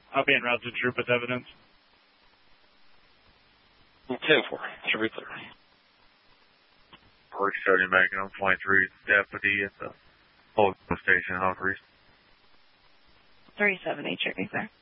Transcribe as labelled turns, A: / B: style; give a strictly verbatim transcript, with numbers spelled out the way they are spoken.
A: I'll be en route to troop with evidence.
B: ten four, should be clear.
C: We're starting back on twenty-three deputy at the police station, Humphreys.
D: three seventy, should be clear.